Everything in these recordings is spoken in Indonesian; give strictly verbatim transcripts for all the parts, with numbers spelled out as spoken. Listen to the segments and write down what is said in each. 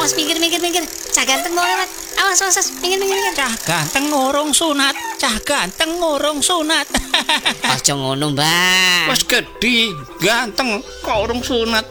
Awas minggir minggir minggir. Cah ganteng mau lewat. Awas awas, awas. minggir minggir minggir. Cah ganteng ngurung sunat, cah ganteng ngurung sunat. Aja ngono, Mbah. Wes gedhi, ganteng kok urung sunat.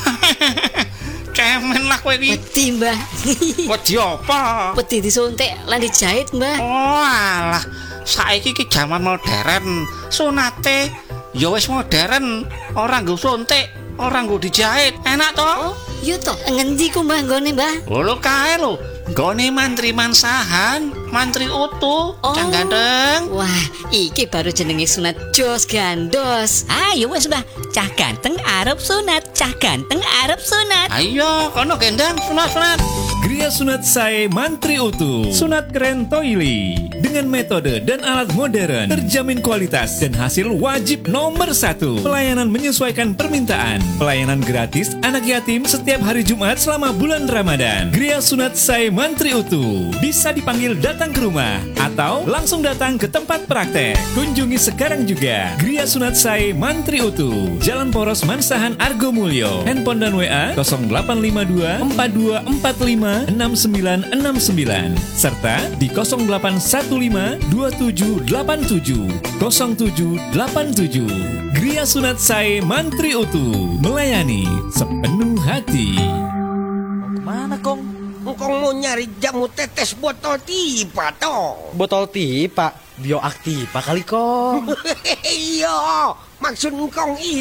Cemen lah kowe iki. Wedi, Mbah. Wedi apa? Wedi disuntik lan dijahit, Mbah. Oh alah, saiki iki jaman modern. Sunate ya wis modern, ora nggo suntik, ora nggo dijahit. Enak to? Oh, iya to. Ngendi ku, Mbah, nggone, Mbah? Lho kae lho, nggone mantri mansahan, mantri utuh, Oh. cah ganteng. Wah, iki baru jenenge sunat jos gandos. Ayo wes Mbah, cah ganteng arep sunat, cah ganteng arep sunat. Ayo, kono gendang sunat-sunat. Gria Sunat Sae Mantri Utuh, sunat keren toili dengan metode dan alat modern, terjamin kualitas dan hasil wajib nomor satu. Pelayanan menyesuaikan permintaan, pelayanan gratis anak yatim setiap hari Jumat selama bulan Ramadan. Gria Sunat Sae Mantri Utuh bisa dipanggil datang ke rumah atau langsung datang ke tempat praktek. Kunjungi sekarang juga Gria Sunat Sae Mantri Utuh, Jalan Poros Mansahan Argo Mulyo. Handphone dan W A nol delapan lima dua empat dua empat lima enam sembilan enam sembilan serta di nol delapan satu lima dua tujuh delapan tujuh nol tujuh delapan tujuh. Gria Sunat Sae Mantri Utuh, melayani sepenuh hati. Mana Kong? Engkau mau nyari jamu tetes botol tipa toh? Botol tipa, bioaktiva kali Kong. Iya, maksud engkau